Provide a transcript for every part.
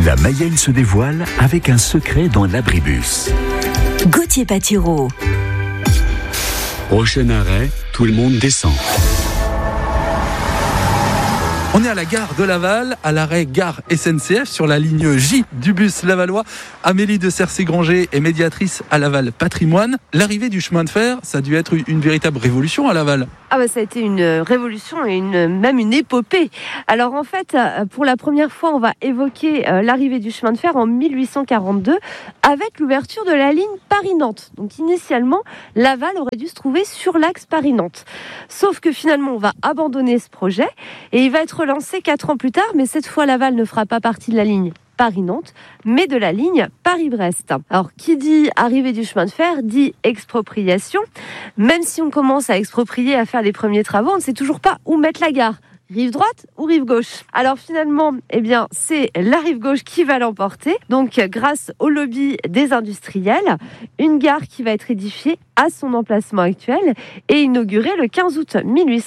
La Mayenne se dévoile avec un secret dans l'abribus. Gauthier Patureau. Prochain arrêt, tout le monde descend. On est à la gare de Laval, à l'arrêt gare SNCF sur la ligne J du bus lavallois. Amélie de Cercy-Granger est médiatrice à Laval Patrimoine. L'arrivée du chemin de fer, ça a dû être une véritable révolution à Laval. Ça a été une révolution et même une épopée. Alors en fait, pour la première fois, on va évoquer l'arrivée du chemin de fer en 1842 avec l'ouverture de la ligne Paris-Nantes. Donc initialement, Laval aurait dû se trouver sur l'axe Paris-Nantes. Sauf que finalement, on va abandonner ce projet et il va être lancé 4 ans plus tard, mais cette fois, Laval ne fera pas partie de la ligne Paris-Nantes, mais de la ligne Paris-Brest. Alors, qui dit arrivée du chemin de fer, dit expropriation. Même si on commence à exproprier, à faire les premiers travaux, on ne sait toujours pas où mettre la gare. Rive droite ou rive gauche? Alors finalement, c'est la rive gauche qui va l'emporter. Donc, grâce au lobby des industriels, une gare qui va être édifiée à son emplacement actuel et inaugurée le 15 août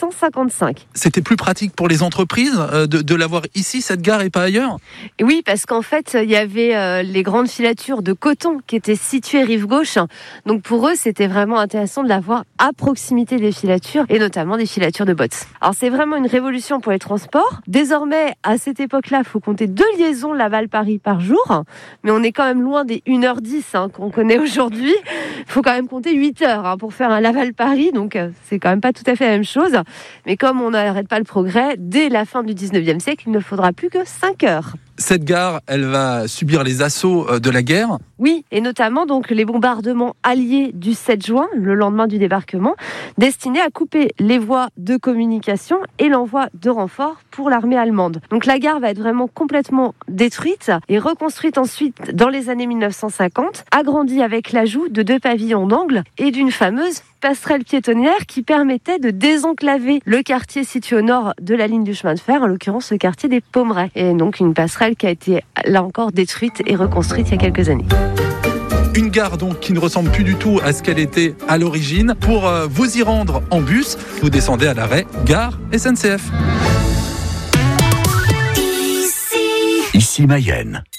1855. C'était plus pratique pour les entreprises de l'avoir ici, cette gare, et pas ailleurs? Et oui, parce qu'en fait, il y avait les grandes filatures de coton qui étaient situées rive gauche. Donc pour eux, c'était vraiment intéressant de l'avoir à proximité des filatures et notamment des filatures de bottes. Alors c'est vraiment une révolution pour les transports. Désormais, à cette époque-là, il faut compter 2 liaisons Laval-Paris par jour. Mais on est quand même loin des 1h10 qu'on connaît aujourd'hui. Il faut quand même compter 8 heures pour faire un Laval-Paris, donc c'est quand même pas tout à fait la même chose. Mais comme on n'arrête pas le progrès, dès la fin du 19e siècle, il ne faudra plus que 5 heures. Cette gare, elle va subir les assauts de la guerre. Oui, et notamment donc les bombardements alliés du 7 juin, le lendemain du débarquement, destinés à couper les voies de communication et l'envoi de renforts pour l'armée allemande. Donc la gare va être vraiment complètement détruite et reconstruite ensuite dans les années 1950, agrandie avec l'ajout de 2 pavillons d'angle et d'une fameuse passerelle piétonnière qui permettait de désenclaver le quartier situé au nord de la ligne du chemin de fer, en l'occurrence le quartier des Pommerets. Et donc une passerelle qui a été là encore détruite et reconstruite il y a quelques années. Une gare donc qui ne ressemble plus du tout à ce qu'elle était à l'origine. Pour vous y rendre en bus, vous descendez à l'arrêt gare SNCF. Ici Mayenne.